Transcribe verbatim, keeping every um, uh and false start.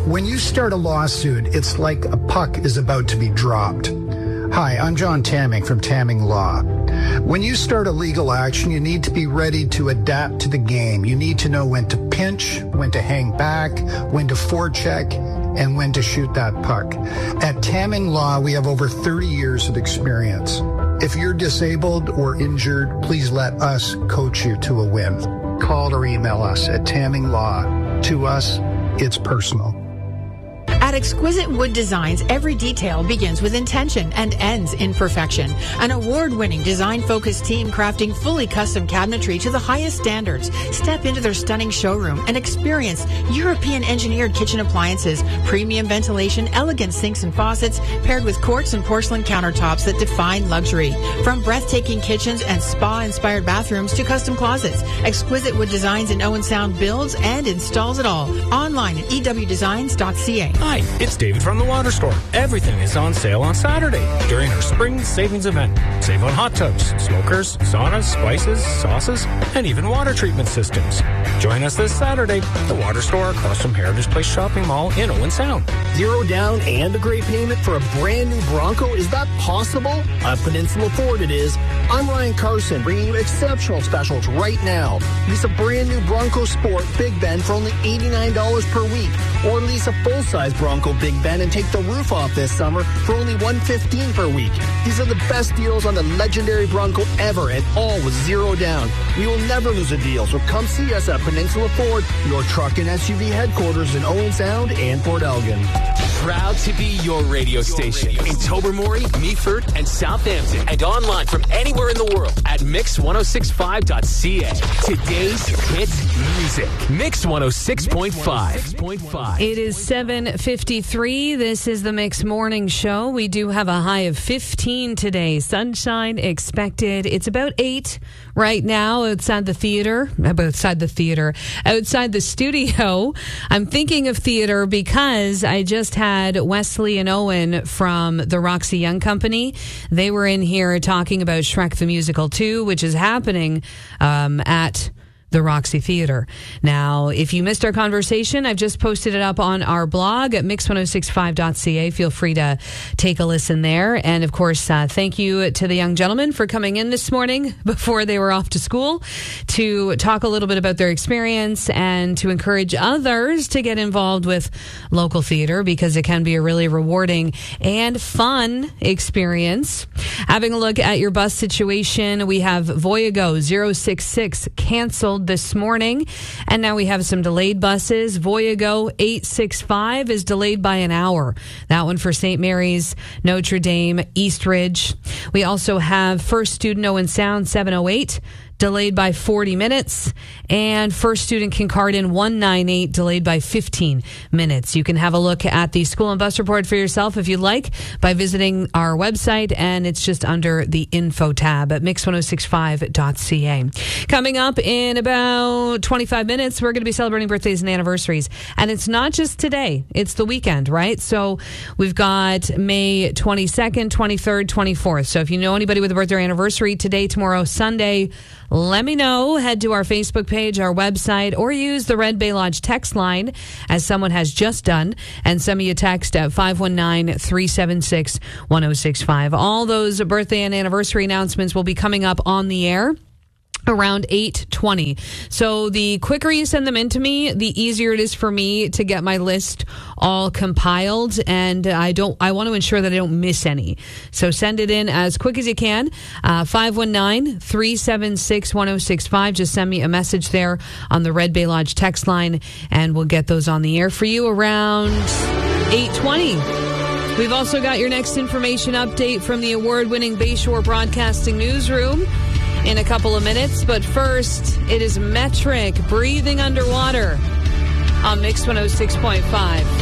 When you start a lawsuit, it's like a puck is about to be dropped. Hi, I'm John Tamming from Tamming Law. When you start a legal action, you need to be ready to adapt to the game. You need to know when to pinch, when to hang back, when to forecheck, and when to shoot that puck. At Tamming Law, we have over thirty years of experience. If you're disabled or injured, please let us coach you to a win. Call or email us at Tamming Law. To us, it's personal. At Exquisite Wood Designs, every detail begins with intention and ends in perfection. An award-winning, design-focused team crafting fully custom cabinetry to the highest standards. Step into their stunning showroom and experience European-engineered kitchen appliances, premium ventilation, elegant sinks and faucets, paired with quartz and porcelain countertops that define luxury. From breathtaking kitchens and spa-inspired bathrooms to custom closets, Exquisite Wood Designs in Owen Sound builds and installs it all. Online at e w designs dot c a. Hi, it's David from the Water Store. Everything is on sale on Saturday during our spring savings event. Save on hot tubs, smokers, saunas, spices, sauces, and even water treatment systems. Join us this Saturday at the Water Store across from Heritage Place Shopping Mall in Owen Sound. Zero down and a great payment for a brand new Bronco? Is that possible? At Peninsula Ford it is. I'm Ryan Carson, bringing you exceptional specials right now. Lease a brand new Bronco Sport Big Ben for only eighty-nine dollars per week. Or lease a full-size Bronco Big Ben and take the roof off this summer for only one hundred fifteen dollars per week. These are the best deals on the legendary Bronco ever, and all with zero down. We will never lose a deal, so come see us at Peninsula Ford, your truck and S U V headquarters in Owen Sound and Port Elgin. Proud to be your radio station in Tobermory, Meaford, and Southampton, and online from anywhere in the world at mix ten sixty-five dot c a. Today's hit music. Mix one oh six point five. It is seven fifty-three. This is the Mix Morning Show. We do have a high of fifteen today. Sunshine expected. It's about eight right now outside the theater. Outside the theater. Outside the studio. I'm thinking of theater because I just had Wesley and Owen from the Roxy Young Company. They were in here talking about Shrek the Musical two, which is happening um, at the Roxy Theater. Now, if you missed our conversation, I've just posted it up on our blog at mix ten sixty-five dot c a. Feel free to take a listen there. And of course, uh, thank you to the young gentlemen for coming in this morning before they were off to school to talk a little bit about their experience and to encourage others to get involved with local theater because it can be a really rewarding and fun experience. Having a look at your bus situation, we have Voyago zero six six canceled this morning, and now we have some delayed buses. Voyago eight six five is delayed by an hour. That one for Saint Mary's, Notre Dame, Eastridge. We also have First Student Owen Sound seven oh eight, delayed by forty minutes, and First Student Kincardine one ninety-eight, delayed by fifteen minutes. You can have a look at the school and bus report for yourself if you'd like by visiting our website, and it's just under the info tab at mix ten sixty-five dot c a. Coming up in about twenty-five minutes, we're going to be celebrating birthdays and anniversaries, and it's not just today, it's the weekend, right? So we've got May twenty-second, twenty-third, twenty-fourth. So if you know anybody with a birthday or anniversary, today, tomorrow, Sunday, let me know. Head to our Facebook page, our website, or use the Red Bay Lodge text line, as someone has just done, and send me a text at five one nine, three seven six, one oh six five. All those birthday and anniversary announcements will be coming up on the air around eight twenty. So the quicker you send them in to me, the easier it is for me to get my list all compiled, and I don't I want to ensure that I don't miss any. So send it in as quick as you can. uh, five one nine, three seven six, one oh six five. Just send me a message there on the Red Bay Lodge text line, and we'll get those on the air for you around eight twenty. We've also got your next information update from the award-winning Bayshore Broadcasting Newsroom in a couple of minutes. But first, it is Metric, Breathing Underwater on Mix one oh six point five.